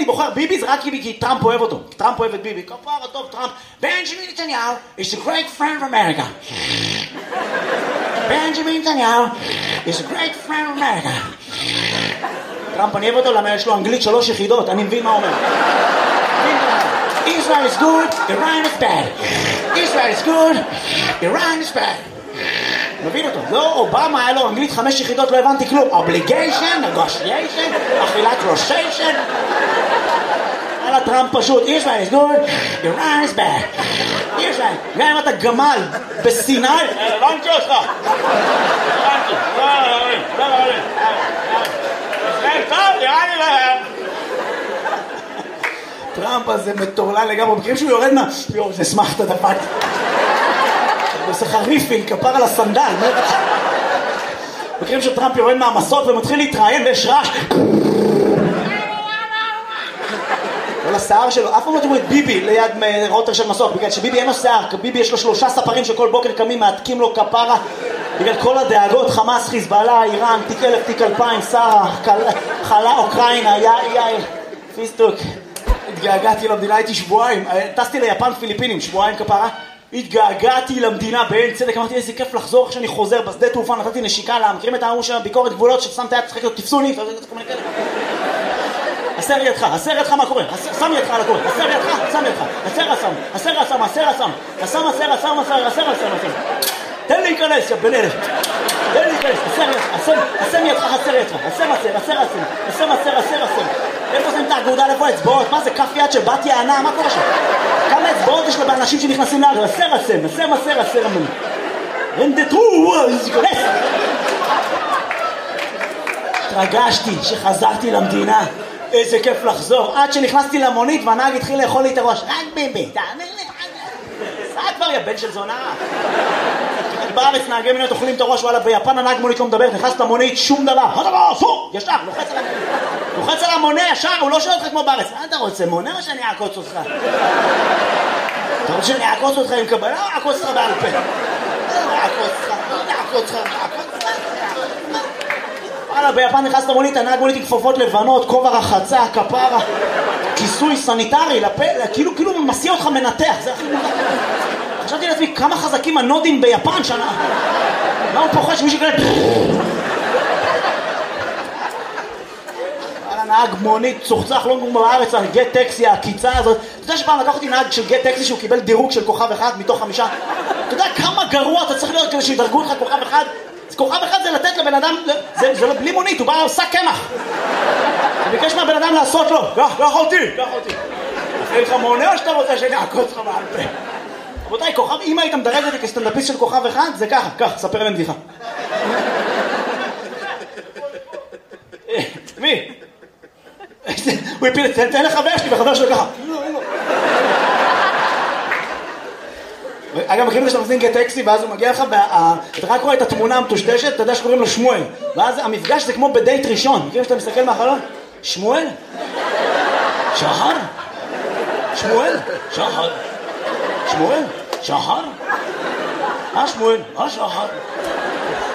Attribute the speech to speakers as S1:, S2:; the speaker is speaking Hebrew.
S1: אני בוחר ביבי זה רק כי טראמפ אוהב אותו. טראמפ אוהב את ביבי. כפרה טוב טראמפ. בנג'מין נתניהו is a great friend of America. בנג'מין נתניהו is a great friend of America. טראמפ אני אוהב אותו למה יש לו אנגלית 3 יחידות. אני מבין מה הוא אומר. Israel is good, Iran is bad. Israel is good, Iran is bad. מבין אותו. לא, אובמה היה לו אנגלית 5 יחידות, לא הבנתי כלום. Obligation, negotiation, אכילת ראשיישן. על הטראמפ פשוט. Israel is good, Iran is bad. Israel, גם אם אתה גמל בסיני, הבנתי אותך. הבנתי. לא. ישראל טוב, איראן להם. טראמפ הזה מטורלל לגמרי, מכירים שהוא יורד מה... יור, זה שמח את הדפת. עושה לך ריפינג, כפר על הסנדל. מכירים שטראמפ יורד מהמסוק ומתחיל להתראיין ויש רעש. כל השיער שלו, אף פעם לא תראו את ביבי ליד רוטר של מסוק, בגלל שביבי אין לו שיער, ביבי יש לו 3 ספרים שכל בוקר קמים, מעתקים לו כפרה, בגלל כל הדאגות, חמאס, חיזבאללה, איראן, תיק 1000, תיק 2000, שרה, חלה, אוקראינה, יאיר, פיסטוק. התגעגעתי למדינה, הייתי שבועיים, טסתי ליפן פיליפינים, שבועיים כפרה, התגעגעתי למדינה בעין צדק, אמרתי איזה כיף לחזור כשאני חוזר בשדה תעופה, נתתי נשיקה לה, מכירים את האמור של ביקורת גבולות ששם את היד, צחק לו, תפסוני, הסר ידך מה קורה, שם ידך על הקורא, הסר ידך, שם ידך, הסר, תן לי להיכנס, יא בן אלף, תן לי להיכנס, הסם ידך, הסר ידך, הסר, איפה זה את האגודה, איפה האצבעות, מה זה כף יד של בת יענה, מה קורה שם? כמה אצבעות יש לאנשים שנכנסים לאגר, הסר, רנדטרו, להיכנס. התרגשתי שחזרתי למדינה, איזה כיף לחזור, עד שנכנסתי למונית והנהג התחיל לאכול לי את הראש, רק ביבי, תאמר לי, סע כבר יא בן של זונה. בארץ נהגי מוניות אוכלים את הראש, וואלה ביפן הנהג מונית לא מדבר, נכנס למונית, שום דבר, ישר, לוחץ על המונה ישר, הוא לא שואל אותך כמו בארץ, מה אתה רוצה, מונה או שאני אעקוץ אותך? אתה רוצה שאני אעקוץ אותך עם קבלה או אעקוץ אותך בעל פה? אעקוץ אותך. וואלה, ביפן נכנס למונית, הנהג מונית עם כפפות לבנות, כובע רחצה, כפרה, כיסוי סניטרי, לפה, כאילו מסיע אותך מנתח, זה הכי מוזר. חשבתי לעצמי, כמה חזקים הנודים ביפן שנה. מה הוא פוחד שמישהו כזה... נהג מונית, צוחצח לא נגמר בארץ על גט טקסי, הקיצה הזאת. אתה יודע שפעם לקח אותי נהג של גט טקסי שהוא קיבל דירוג של כוכב 1 מתוך 5. אתה יודע כמה גרוע אתה צריך להיות כדי שידרגו לך כוכב 1? כוכב 1 זה לתת לבן אדם, זה לא בלי מונית, הוא בא עושה קמח. הוא ביקש מהבן אדם לעשות לו, קח אותי. אין לך מונה או שאתה רוצה שאני אעקוץ לך בעל פה? רבותיי, כוכב, אם היית מדרג אותי כסטנדאפיסט של כוכב 1, זה ככה, ספר להם בדיחה. מי? הוא הפיל, תן לחבר שלי, וחבר שלו ככה. אגב, מכירים שאתה מזמין גט טקסי, ואז הוא מגיע לך, אתה רק רואה את התמונה המטושטשת, אתה יודע שקוראים לו שמואל. ואז המפגש זה כמו בדייט ראשון. מכירים שאתה מסתכל מהחלון? שמואל? שחר? שמואל? שחר? שמואל? שחר? שמואל? שחר?